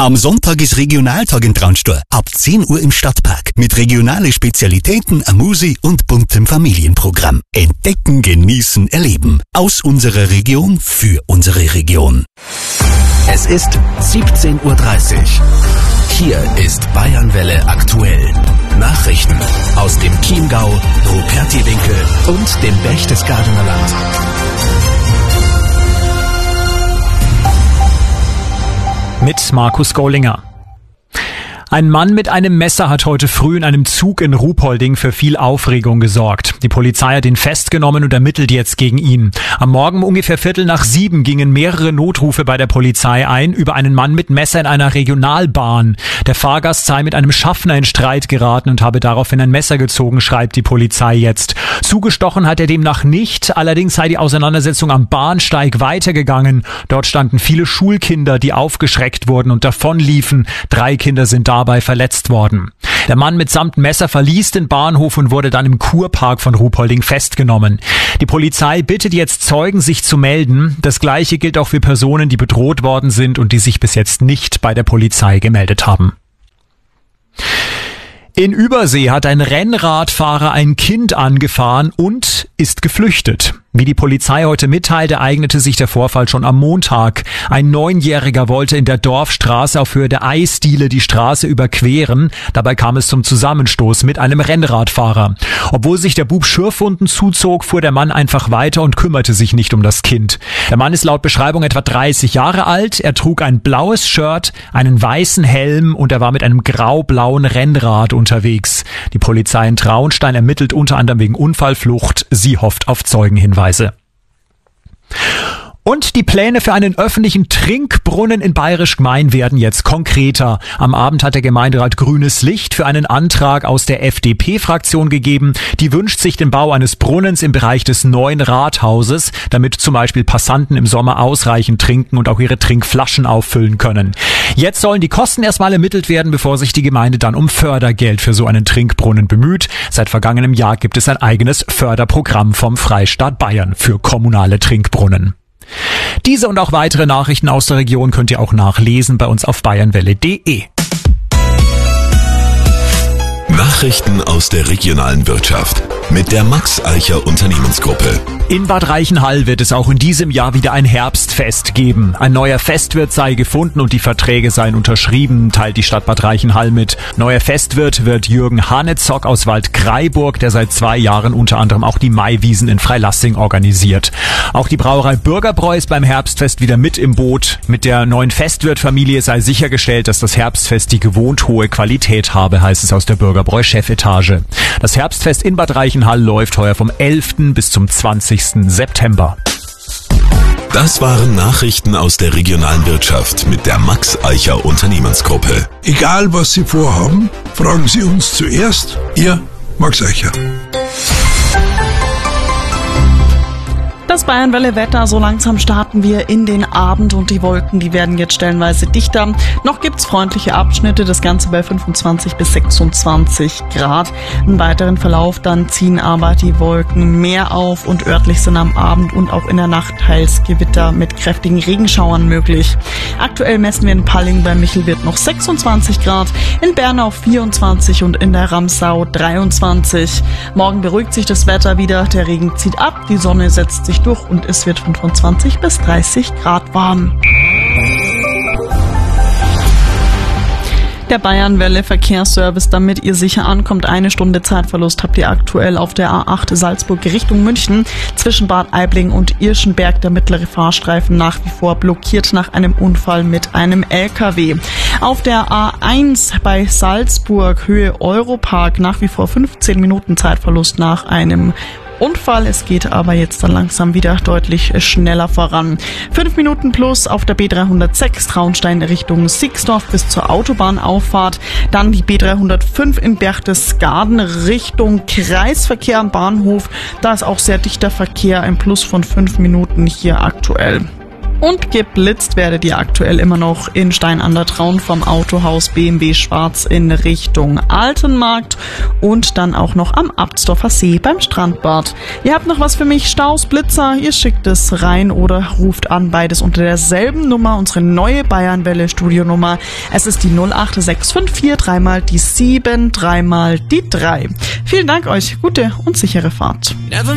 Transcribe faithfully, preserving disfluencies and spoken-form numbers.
Am Sonntag ist Regionaltag in Traunstein. Ab zehn Uhr im Stadtpark. Mit regionalen Spezialitäten, Amusi und buntem Familienprogramm. Entdecken, genießen, erleben. Aus unserer Region für unsere Region. Es ist siebzehn Uhr dreißig. Hier ist Bayernwelle aktuell. Nachrichten aus dem Chiemgau, Rupertiwinkel und dem Berchtesgadener Land. Mit Markus Gollinger. Ein Mann mit einem Messer hat heute früh in einem Zug in Ruhpolding für viel Aufregung gesorgt. Die Polizei hat ihn festgenommen und ermittelt jetzt gegen ihn. Am Morgen um ungefähr Viertel nach sieben gingen mehrere Notrufe bei der Polizei ein über einen Mann mit Messer in einer Regionalbahn. Der Fahrgast sei mit einem Schaffner in Streit geraten und habe daraufhin ein Messer gezogen, schreibt die Polizei jetzt. Zugestochen hat er demnach nicht, allerdings sei die Auseinandersetzung am Bahnsteig weitergegangen. Dort standen viele Schulkinder, die aufgeschreckt wurden und davonliefen. Drei Kinder sind dabei verletzt worden. Der Mann mitsamt Messer verließ den Bahnhof und wurde dann im Kurpark von Ruhpolding festgenommen. Die Polizei bittet jetzt Zeugen, sich zu melden. Das Gleiche gilt auch für Personen, die bedroht worden sind und die sich bis jetzt nicht bei der Polizei gemeldet haben. In Übersee hat ein Rennradfahrer ein Kind angefahren und ist geflüchtet. Wie die Polizei heute mitteilt, ereignete sich der Vorfall schon am Montag. Ein Neunjähriger wollte in der Dorfstraße auf Höhe der Eisdiele die Straße überqueren. Dabei kam es zum Zusammenstoß mit einem Rennradfahrer. Obwohl sich der Bub Schürfwunden zuzog, fuhr der Mann einfach weiter und kümmerte sich nicht um das Kind. Der Mann ist laut Beschreibung etwa dreißig Jahre alt. Er trug ein blaues Shirt, einen weißen Helm und er war mit einem grau-blauen Rennrad unterwegs. Die Polizei in Traunstein ermittelt unter anderem wegen Unfallflucht. Sie hofft auf Zeugenhinweise. Und die Pläne für einen öffentlichen Trinkbrunnen in Bayerisch Gmein werden jetzt konkreter. Am Abend hat der Gemeinderat grünes Licht für einen Antrag aus der F D P-Fraktion gegeben. Die wünscht sich den Bau eines Brunnens im Bereich des neuen Rathauses, damit zum Beispiel Passanten im Sommer ausreichend trinken und auch ihre Trinkflaschen auffüllen können. Jetzt sollen die Kosten erstmal ermittelt werden, bevor sich die Gemeinde dann um Fördergeld für so einen Trinkbrunnen bemüht. Seit vergangenem Jahr gibt es ein eigenes Förderprogramm vom Freistaat Bayern für kommunale Trinkbrunnen. Diese und auch weitere Nachrichten aus der Region könnt ihr auch nachlesen bei uns auf bayernwelle punkt de. Nachrichten aus der regionalen Wirtschaft mit der Max Eicher Unternehmensgruppe. In Bad Reichenhall wird es auch in diesem Jahr wieder ein Herbstfest geben. Ein neuer Festwirt sei gefunden und die Verträge seien unterschrieben, teilt die Stadt Bad Reichenhall mit. Neuer Festwirt wird Jürgen Hanezock aus Waldkraiburg, der seit zwei Jahren unter anderem auch die Maiwiesen in Freilassing organisiert. Auch die Brauerei Bürgerbräu ist beim Herbstfest wieder mit im Boot. Mit der neuen Festwirtfamilie sei sichergestellt, dass das Herbstfest die gewohnt hohe Qualität habe, heißt es aus der Bürgerbräu-Chefetage. Das Herbstfest in Bad Reichenhall läuft heuer vom elften bis zum zwanzigsten September. Das waren Nachrichten aus der regionalen Wirtschaft mit der Max Eicher Unternehmensgruppe. Egal was Sie vorhaben, fragen Sie uns zuerst. Ihr Max Eicher. Das Bayernwelle-Wetter, so langsam starten wir in den Abend und die Wolken, die werden jetzt stellenweise dichter. Noch gibt's freundliche Abschnitte, das Ganze bei fünfundzwanzig bis sechsundzwanzig Grad. Im weiteren Verlauf dann ziehen aber die Wolken mehr auf und örtlich sind am Abend und auch in der Nacht teils Gewitter mit kräftigen Regenschauern möglich. Aktuell messen wir in Palling bei Michelwirt noch sechsundzwanzig Grad, in Bernau vierundzwanzig und in der Ramsau dreiundzwanzig. Morgen beruhigt sich das Wetter wieder, der Regen zieht ab, die Sonne setzt sich durch und es wird fünfundzwanzig bis dreißig Grad warm. Der Bayernwelle Verkehrsservice, damit ihr sicher ankommt. Eine Stunde Zeitverlust habt ihr aktuell auf der A acht Salzburg Richtung München. Zwischen Bad Aibling und Irschenberg der mittlere Fahrstreifen nach wie vor blockiert nach einem Unfall mit einem L K W. Auf der A eins bei Salzburg Höhe Europark nach wie vor fünfzehn Minuten Zeitverlust nach einem Unfall. Es geht aber jetzt dann langsam wieder deutlich schneller voran. Fünf Minuten plus auf der B dreihundertsechs Traunstein Richtung Sixdorf bis zur Autobahnauffahrt. Dann die B dreihundertfünf in Berchtesgaden Richtung Kreisverkehr am Bahnhof. Da ist auch sehr dichter Verkehr, ein Plus von fünf Minuten hier aktuell. Und geblitzt werdet ihr aktuell immer noch in Stein an der Traun vom Autohaus B M W Schwarz in Richtung Altenmarkt und dann auch noch am Abtsdorfer See beim Strandbad. Ihr habt noch was für mich, Staus, Blitzer, ihr schickt es rein oder ruft an, beides unter derselben Nummer, unsere neue Bayernwelle Studionummer. Es ist die null acht sechs fünf vier, dreimal die sieben, dreimal die drei. Vielen Dank euch, gute und sichere Fahrt.